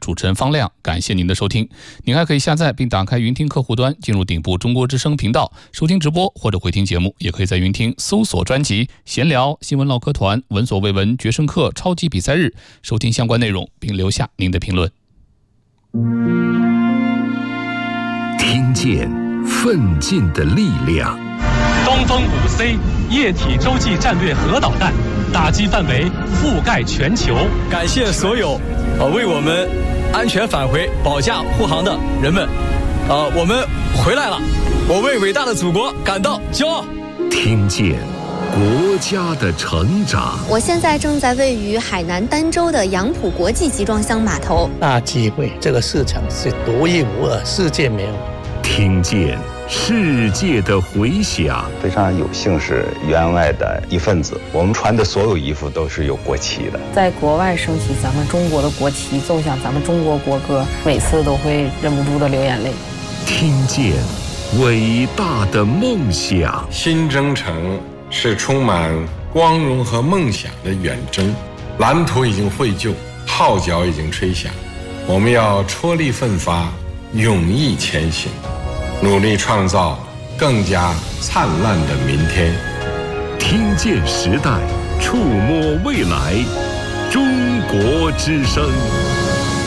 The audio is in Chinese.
主持人方亮，感谢您的收听。您还可以下载并打开云听客户端，进入顶部中国之声频道，收听直播或者回听节目。也可以在云听搜索专辑闲聊、新闻唠嗑团、闻所未闻、决胜课、超级比赛日，收听相关内容并留下您的评论。 听见奋进的力量。 东风5C 液体洲际战略核导弹打击范围覆盖全球。 感谢所有为我们安全返回保驾护航的人们，我们回来了，我为伟大的祖国感到骄傲。 听见国家的成长。 我现在正在位于海南儋州的杨浦国际集装箱码头。 大机会，这个市场是独一无二，世界没有。 听见世界的回响。 非常有幸是员外的一份子，我们穿的所有衣服都是有国旗的。 在国外升起咱们中国的国旗，奏响咱们中国国歌，每次都会忍不住的流眼泪。 听见伟大的梦想。 新征程是充满光荣和梦想的远征，蓝图已经绘就，号角已经吹响，我们要踔厉奋发，勇毅前行，努力创造更加灿烂的明天。 听见时代，触摸未来，中国之声。